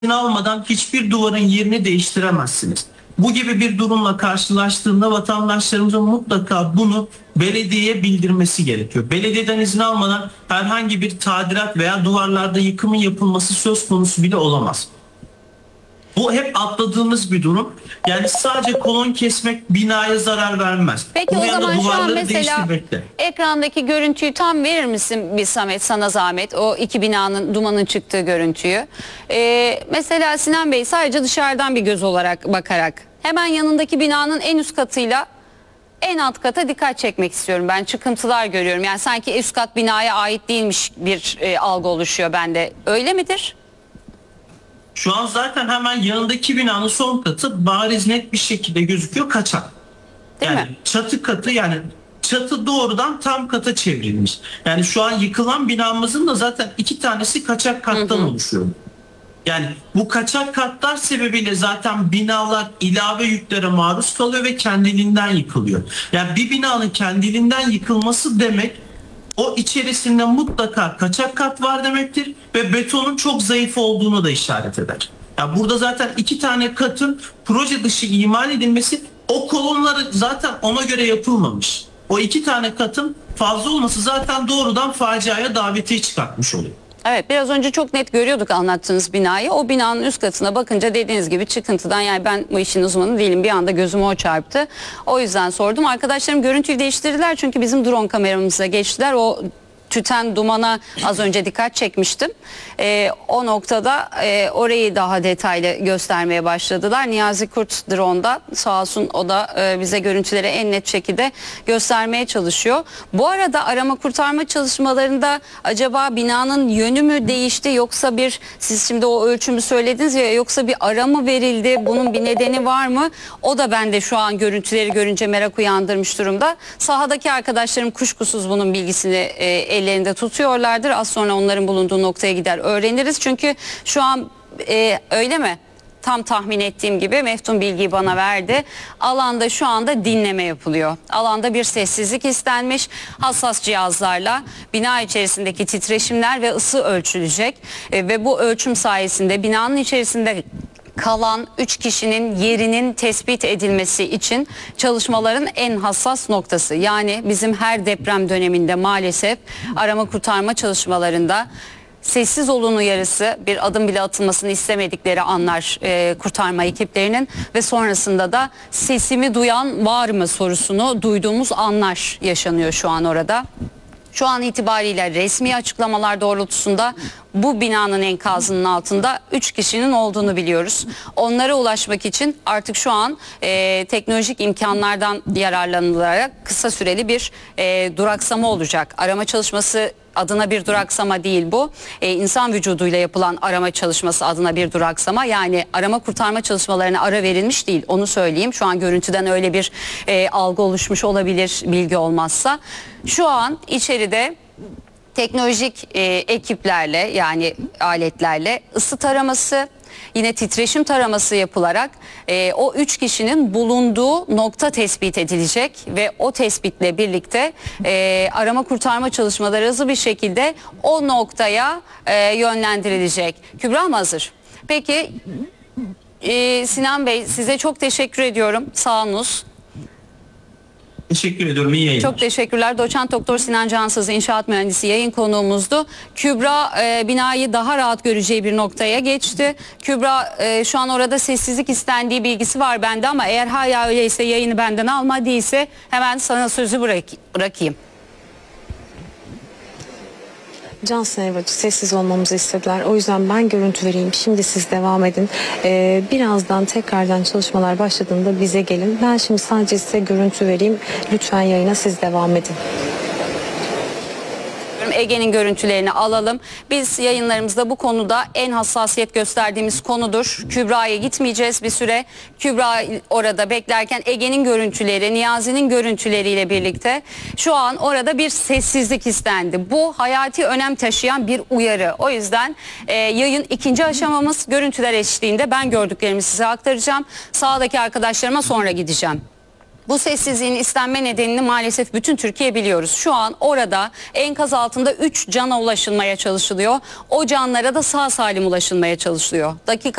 almadan hiçbir duvarın yerini değiştiremezsiniz. Bu gibi bir durumla karşılaştığında vatandaşlarımızın mutlaka bunu belediyeye bildirmesi gerekiyor. Belediyeden izin almadan herhangi bir tadilat veya duvarlarda yıkımın yapılması söz konusu bile olamaz. Bu hep atladığımız bir durum. Yani sadece kolon kesmek binaya zarar vermez. Peki Bunun o yanında zaman şu an duvarları mesela değiştirmekte. ekrandaki görüntüyü tam verir misin bir Samet, sana zahmet, o iki binanın dumanın çıktığı görüntüyü. Mesela Sinan Bey sadece dışarıdan bir göz olarak bakarak hemen yanındaki binanın en üst katıyla en alt kata dikkat çekmek istiyorum. Ben çıkıntılar görüyorum. Yani sanki üst kat binaya ait değilmiş bir algı oluşuyor bende. Öyle midir? Şu an zaten hemen yanındaki binanın son katı bariz net bir şekilde gözüküyor, kaçak. Değil Yani mi? çatı katı, yani çatı doğrudan tam kata çevrilmiş. Yani şu an yıkılan binamızın da zaten 2 tanesi kaçak kattan oluşuyor. Yani bu kaçak katlar sebebiyle zaten binalar ilave yüklere maruz kalıyor ve kendiliğinden yıkılıyor. Yani bir binanın kendiliğinden yıkılması demek, o içerisinde mutlaka kaçak kat var demektir ve betonun çok zayıf olduğunu da işaret eder. Yani burada zaten 2 tane katın proje dışı imal edilmesi, o kolonları zaten ona göre yapılmamış. O 2 tane katın fazla olması zaten doğrudan faciaya davetiye çıkartmış oluyor. Evet, biraz önce çok net görüyorduk anlattığınız binayı. O binanın üst katına bakınca dediğiniz gibi çıkıntıdan, yani ben bu işin uzmanı değilim, bir anda gözüme o çarptı. O yüzden sordum. Arkadaşlarım görüntüyü değiştirdiler çünkü bizim drone kameramıza geçtiler. O tüten dumana az önce dikkat çekmiştim. O noktada orayı daha detaylı göstermeye başladılar. Niyazi Kurt drone'da sağ olsun, o da bize görüntüleri en net şekilde göstermeye çalışıyor. Bu arada arama kurtarma çalışmalarında acaba binanın yönü mü değişti, yoksa siz şimdi o ölçümü söylediniz ya, yoksa bir ara mı verildi, bunun bir nedeni var mı? O da bende şu an görüntüleri görünce merak uyandırmış durumda. Sahadaki arkadaşlarım kuşkusuz bunun bilgisini ellerinde tutuyorlardır. Az sonra onların bulunduğu noktaya gider öğreniriz. Çünkü şu an öyle mi? Tam tahmin ettiğim gibi Meftun bilgiyi bana verdi. Alanda şu anda dinleme yapılıyor. Alanda bir sessizlik istenmiş. Hassas cihazlarla bina içerisindeki titreşimler ve ısı ölçülecek. Ve bu ölçüm sayesinde binanın içerisinde kalan 3 kişinin yerinin tespit edilmesi için çalışmaların en hassas noktası. Yani bizim her deprem döneminde maalesef arama kurtarma çalışmalarında sessiz olun uyarısı, bir adım bile atılmasını istemedikleri anlar kurtarma ekiplerinin ve sonrasında da sesimi duyan var mı sorusunu duyduğumuz anlar yaşanıyor şu an orada. Şu an itibariyle resmi açıklamalar doğrultusunda bu binanın enkazının altında 3 kişinin olduğunu biliyoruz. Onlara ulaşmak için artık şu an teknolojik imkanlardan yararlanılarak kısa süreli bir duraksama olacak. Arama çalışması adına bir duraksama değil bu. İnsan vücuduyla yapılan arama çalışması adına bir duraksama. Yani arama kurtarma çalışmalarına ara verilmiş değil, onu söyleyeyim. Şu an görüntüden öyle bir algı oluşmuş olabilir, bilgi olmazsa. Şu an içeride teknolojik ekiplerle, yani aletlerle ısı taraması, yine titreşim taraması yapılarak o 3 kişinin bulunduğu nokta tespit edilecek ve o tespitle birlikte arama kurtarma çalışmaları hızlı bir şekilde o noktaya yönlendirilecek. Kübra mı hazır? Peki Sinan Bey, size çok teşekkür ediyorum. Sağolunuz. Teşekkür ediyorum. İyi yayınlar. Çok teşekkürler. Doçent Doktor Sinan Cansız, inşaat mühendisi, yayın konuğumuzdu. Kübra binayı daha rahat göreceği bir noktaya geçti. Kübra şu an orada sessizlik istendiği bilgisi var bende, ama eğer hala öyleyse, yayını benden alma, değilse hemen sana sözü bırakayım. Cansın Elvacı, sessiz olmamızı istediler. O yüzden ben görüntü vereyim. Şimdi siz devam edin. Birazdan tekrardan çalışmalar başladığında bize gelin. Ben şimdi sadece size görüntü vereyim. Lütfen yayına siz devam edin. Ege'nin görüntülerini alalım. Biz yayınlarımızda bu konuda en hassasiyet gösterdiğimiz konudur. Kübra'ya gitmeyeceğiz bir süre. Kübra orada beklerken Ege'nin görüntüleri, Niyazi'nin görüntüleriyle birlikte şu an orada bir sessizlik istendi. Bu hayati önem taşıyan bir uyarı. O yüzden yayın ikinci aşamamız, görüntüler eşliğinde ben gördüklerimi size aktaracağım. Sağdaki arkadaşlarıma sonra gideceğim. Bu sessizliğin istenme nedenini maalesef bütün Türkiye biliyoruz. Şu an orada enkaz altında 3 cana ulaşılmaya çalışılıyor. O canlara da sağ salim ulaşılmaya çalışılıyor.